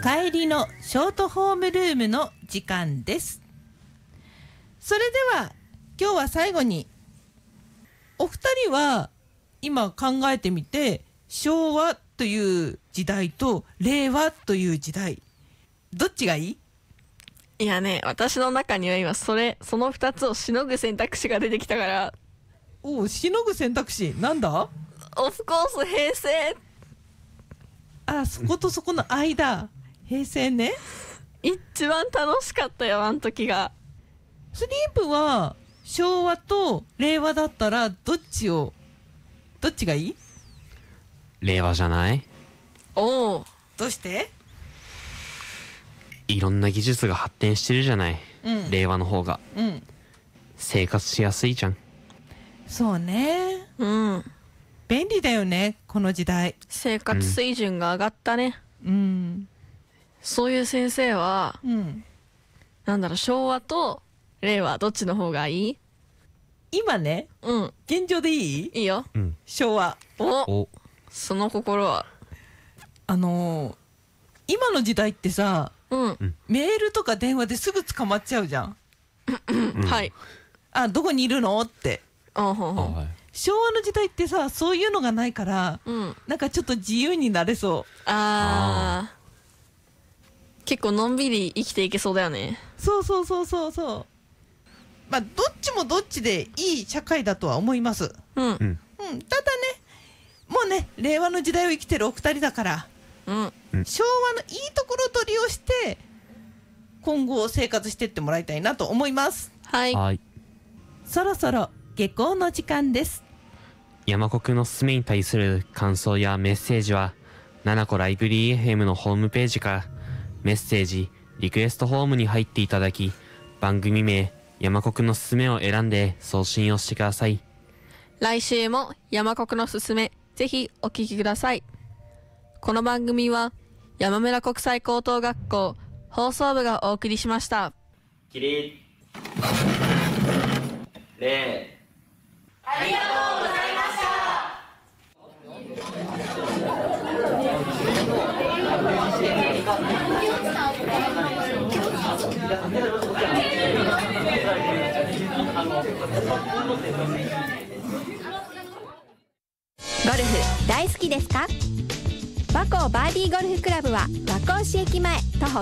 帰りのショートホームルームの時間です。それでは今日は最後にお二人は今考えてみて、昭和という時代と令和という時代、どっちがいい？ いやね、私の中には今その2つをしのぐ選択肢が出てきたから。 おお、しのぐ選択肢なんだ？ オフコース平成。 あ、そことそこの間、平成ね。 一番楽しかったよ、あの時が。 スリープは昭和と令和だったらどっちがいい？ 令和じゃない？ おお。 どうして？ いろんな技術が発展してるじゃない、 うん、 令和の方が、 うん、 生活しやすいじゃん。 そうね、 うん、 便利だよね、この時代。 生活水準が上がったね。 うん、 そういう先生は、 うん、 なんだろう、昭和と令和どっちの方がいい？ 今ね、 うん、 現状でいい？ いいよ、 うん、 昭和。 お、その心は？ 今の時代ってさ、 うん、 メールとか電話ですぐ捕まっちゃうじゃん。 はい。 あ、どこにいるのって。 はい、 昭和の時代ってさ、そういうのがないから、 うん、 なんかちょっと自由になれそう。 結構のんびり生きていけそうだよね。 そう。まあどっちもどっちでいい社会だとは思います。 うん、 ただね、もうね、令和の時代を生きてるお二人だから、昭和のいいところと利用して今後生活してってもらいたいなと思います。 はい。 そろそろ下校の時間です。 山国のすすめに対する感想やメッセージは、七子ライブリー FM のホームページからメッセージリクエストフォームに入っていただき、番組名山国のすすめを選んで送信をしてください。 来週も山国のすすめ、ぜひお聞きください。この番組は山村国際高等学校放送部がお送りしました。 起立。礼。 ありがとうございました。 ゴルフ大好きですか？和光バーディーゴルフクラブは和光市駅前徒歩